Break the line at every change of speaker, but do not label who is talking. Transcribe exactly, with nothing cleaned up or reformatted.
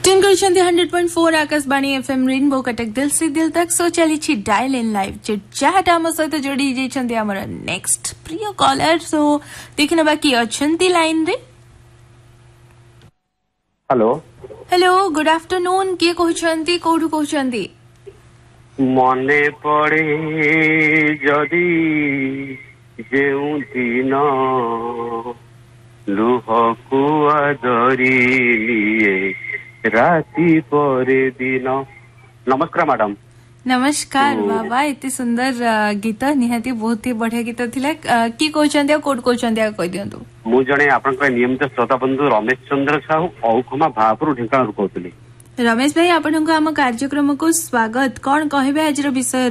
Ten कर hundred point four Akashvani FM rainbow Cuttack दिल से दिल तक सो चली डायल इन लाइव चिट आम सहित जोड़ी जाइछन्ती हमर नेक्स्ट प्रिय कॉलर सो देखिना बाकी अछंती लाइन रे।
हेलो
हेलो गुड आफ्टरनून किए कहउछन्ती कोठु कहउछन्ती
मने पड़े जदी जेउ दिन लुहकु आदरी लिए राति परे दिन। नमस्कार मैडम।
नमस्कार बाबा एते सुंदर गीत निहाती बहुत ही बढ़िया गीत थिला की कहउछन्ती कोड कहउछन्ती कहि दियंतु।
मु जणे आपनकर नियमित श्रोता बंधु रमेश चंद्र साहू औखमा भापुर ढेंकानारु कहउतली।
रमेश भाई आपन आम कार्यक्रम को स्वागत कौन कहबे आज विषय